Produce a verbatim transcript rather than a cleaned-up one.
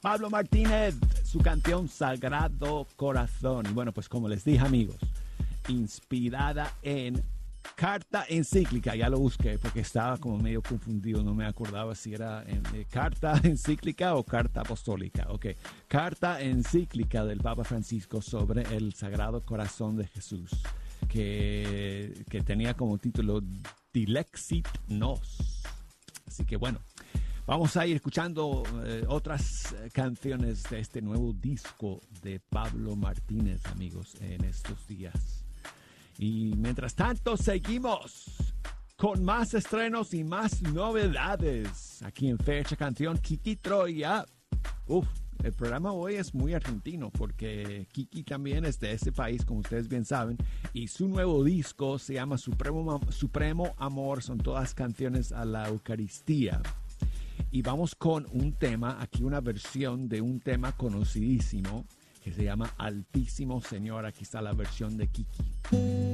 Pablo Martínez, su canción Sagrado Corazón. Y bueno, pues como les dije, amigos, inspirada en carta encíclica, ya lo busqué porque estaba como medio confundido, no me acordaba si era en, eh, carta encíclica o carta apostólica. Ok, carta encíclica del Papa Francisco sobre el Sagrado Corazón de Jesús, que, que tenía como título Dilexit Nos. Así que bueno, vamos a ir escuchando eh, otras canciones de este nuevo disco de Pablo Martínez, amigos, en estos días. Y mientras tanto, seguimos con más estrenos y más novedades aquí en Fecha Canción. Kiki Troya. Uf, el programa hoy es muy argentino porque Kiki también es de ese país, como ustedes bien saben. Y su nuevo disco se llama Supremo, Supremo Amor. Son todas canciones a la Eucaristía. Y vamos con un tema, aquí una versión de un tema conocidísimo que se llama Altísimo Señor. Aquí está la versión de Kiki.